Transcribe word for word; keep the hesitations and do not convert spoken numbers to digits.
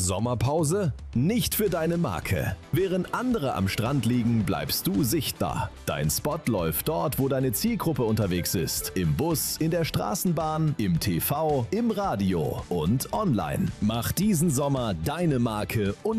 Sommerpause? Nicht für deine Marke. Während andere am Strand liegen, bleibst du sichtbar. Dein Spot läuft dort, wo deine Zielgruppe unterwegs ist. Im Bus, in der Straßenbahn, im T V, im Radio und online. Mach diesen Sommer deine Marke und